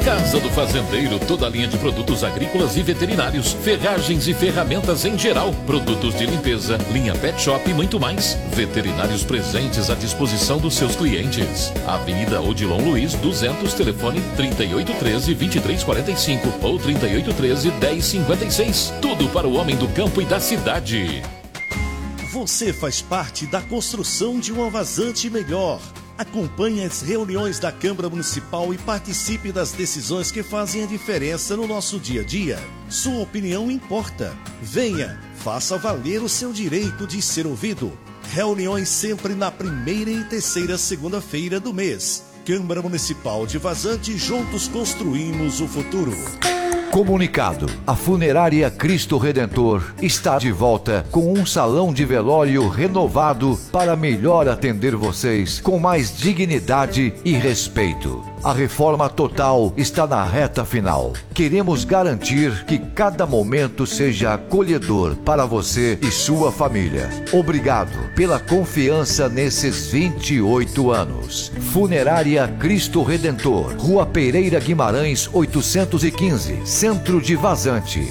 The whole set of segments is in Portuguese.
Casa do Fazendeiro, toda a linha de produtos agrícolas e veterinários, ferragens e ferramentas em geral, produtos de limpeza, linha pet shop e muito mais. Veterinários presentes à disposição dos seus clientes. Avenida Odilon Luiz, 200, telefone 3813-2345 ou 3813-1056. Tudo para o homem do campo e da cidade. Você faz parte da construção de uma Vazante melhor. Acompanhe as reuniões da Câmara Municipal e participe das decisões que fazem a diferença no nosso dia a dia. Sua opinião importa. Venha, faça valer o seu direito de ser ouvido. Reuniões sempre na primeira e terceira segunda-feira do mês. Câmara Municipal de Vazante, juntos construímos o futuro. Comunicado: a Funerária Cristo Redentor está de volta com um salão de velório renovado para melhor atender vocês com mais dignidade e respeito. A reforma total está na reta final. Queremos garantir que cada momento seja acolhedor para você e sua família. Obrigado pela confiança nesses 28 anos. Funerária Cristo Redentor, Rua Pereira Guimarães, 815, Centro de Vazante,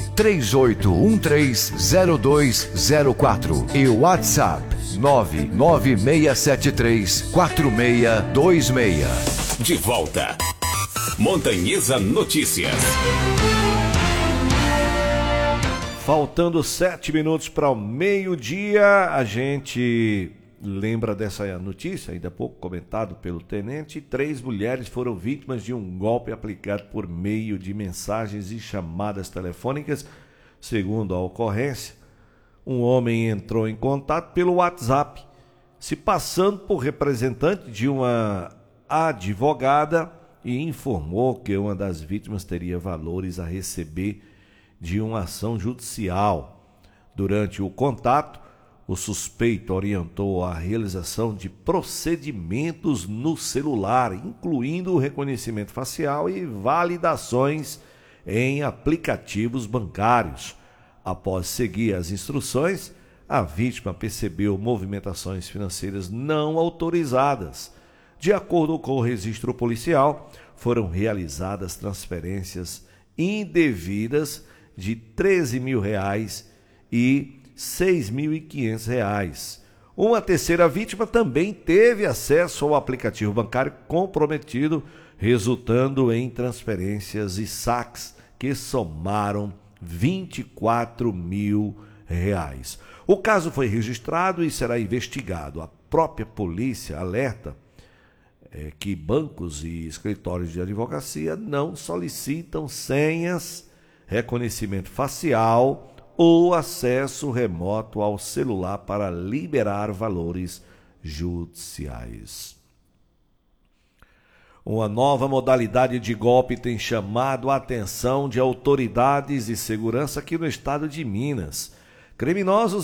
38130204 e WhatsApp 996734626. De volta. Montanhesa Notícias. Faltando 7 minutos para o meio-dia, a gente lembra dessa notícia, ainda há pouco comentado pelo tenente. 3 mulheres foram vítimas de um golpe aplicado por meio de mensagens e chamadas telefônicas. Segundo a ocorrência, um homem entrou em contato pelo WhatsApp, se passando por representante de uma advogada, e informou que uma das vítimas teria valores a receber de uma ação judicial. Durante o contato, o suspeito orientou a realização de procedimentos no celular, incluindo o reconhecimento facial e validações em aplicativos bancários. Após seguir as instruções, a vítima percebeu movimentações financeiras não autorizadas. De acordo com o registro policial, foram realizadas transferências indevidas de R$ 13.000 e R$ 6.500. Uma terceira vítima também teve acesso ao aplicativo bancário comprometido, resultando em transferências e saques que somaram R$ 24.000. O caso foi registrado e será investigado. A própria polícia alerta que bancos e escritórios de advocacia não solicitam senhas, reconhecimento facial ou acesso remoto ao celular para liberar valores judiciais. Uma nova modalidade de golpe tem chamado a atenção de autoridades de segurança aqui no estado de Minas. Criminosos